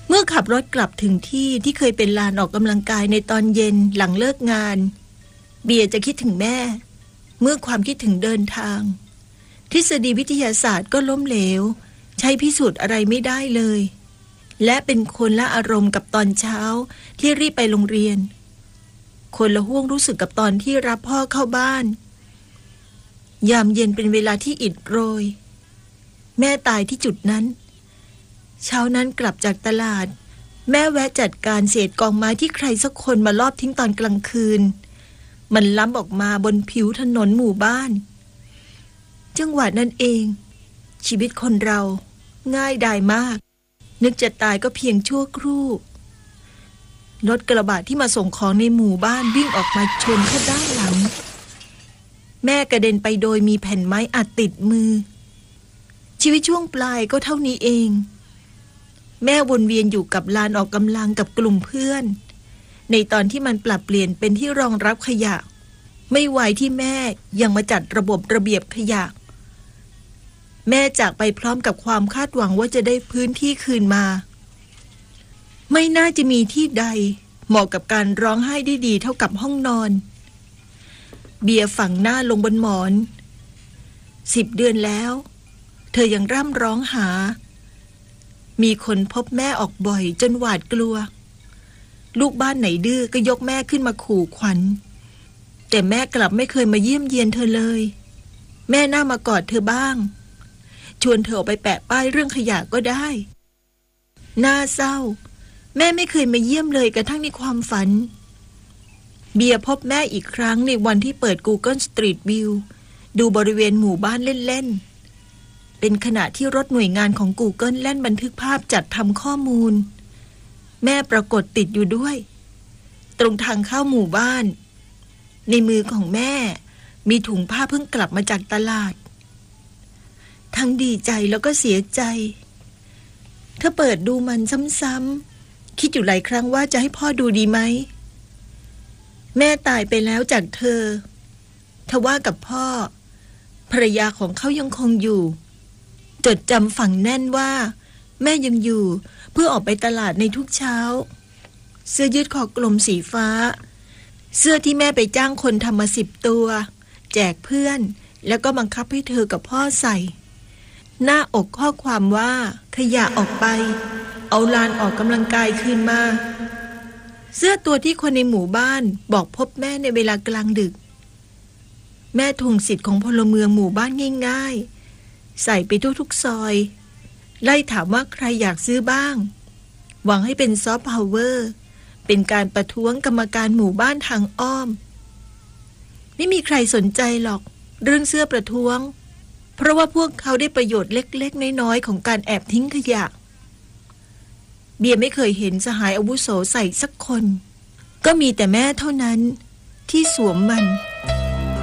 เมื่อขับรถกลับถึงที่ที่เคยเป็นลานออกกำลังกายในตอนเย็นหลังเลิกงานเบียร์จะคิดถึงแม่เมื่อความคิดถึงเดินทางทฤษฎีวิทยาศาสตร์ก็ล้มเหลวใช้พิสูจน์อะไรไม่ได้เลยและเป็นคนละอารมณ์กับตอนเช้าที่รีบไปโรงเรียนคนละห้วงรู้สึกกับตอนที่รับพ่อเข้าบ้านยามเย็นเป็นเวลาที่อิดโรยแม่ตายที่จุดนั้นเช้านั้นกลับจากตลาดแม่แวะจัดการเศษกองไม้ที่ใครสักคนมาลอบทิ้งตอนกลางคืนมันล้ำออกมาบนผิวถนนหมู่บ้านจังหวะนั้นเองชีวิตคนเราง่ายดายมากนึกจะตายก็เพียงชั่วครู่รถกระบะที่มาส่งของในหมู่บ้านวิ่งออกมาชนเข้าด้านหลังแม่กระเด็นไปโดยมีแผ่นไม้อัดติดมือชีวิตช่วงปลายก็เท่านี้เองแม่วนเวียนอยู่กับลานออกกำลังกับกลุ่มเพื่อนในตอนที่มันปรับเปลี่ยนเป็นที่รองรับขยะไม่ไหวที่แม่ยังมาจัดระบบระเบียบขยะแม่จากไปพร้อมกับความคาดหวังว่าจะได้พื้นที่คืนมาไม่น่าจะมีที่ใดเหมาะกับการร้องไห้ได้ดีเท่ากับห้องนอนเบียร์ฝังหน้าลงบนหมอน10 เดือนแล้วเธอยังร่ำร้องหามีคนพบแม่ออกบ่อยจนหวาดกลัวลูกบ้านไหนดื้อก็ยกแม่ขึ้นมาขู่ขวัญแต่แม่กลับไม่เคยมาเยี่ยมเยียนเธอเลยแม่น่ามากอดเธอบ้างชวนเธอออกไปแปะป้ายเรื่องขยะก็ได้น่าเศร้าแม่ไม่เคยมาเยี่ยมเลยกระทั่งในความฝันเบียร์พบแม่อีกครั้งในวันที่เปิด Google Street View ดูบริเวณหมู่บ้านเล่นๆเป็นขณะที่รถหน่วยงานของ Google แล่นบันทึกภาพจัดทำข้อมูลแม่ปรากฏติดอยู่ด้วยตรงทางเข้าหมู่บ้านในมือของแม่มีถุงผ้าเพิ่งกลับมาจากตลาดทั้งดีใจแล้วก็เสียใจเธอเปิดดูมันซ้ำๆคิดอยู่หลายครั้งว่าจะให้พ่อดูดีไหมแม่ตายไปแล้วจากเธอทว่ากับพ่อภรรยาของเขายังคงอยู่จดจำฝังแน่นว่าแม่ยังอยู่เพื่อออกไปตลาดในทุกเช้าเสื้อยืดคอกลมสีฟ้าเสื้อที่แม่ไปจ้างคนทำมา10 ตัวแจกเพื่อนแล้วก็บังคับให้เธอกับพ่อใส่หน้าอกข้อความว่าขยะออกไปเอาลานออกกำลังกายคืนมาเสื้อตัวที่คนในหมู่บ้านบอกพบแม่ในเวลากลางดึกแม่ทวงสิทธิ์ของพลเมืองหมู่บ้านง่ายๆใส่ไปทุกซอยไล่ถามว่าใครอยากซื้อบ้างหวังให้เป็นซอฟต์พาวเวอร์เป็นการประท้วงกรรมการหมู่บ้านทางอ้อมไม่มีใครสนใจหรอกเรื่องเสื้อประท้วงเพราะว่าพวกเขาได้ประโยชน์เล็กๆน้อยๆของการแอบทิ้งขยะเบียร์ไม่เคยเห็นสหายอาวุโสใส่สักคนก็มีแต่แม่เท่านั้นที่สวมมัน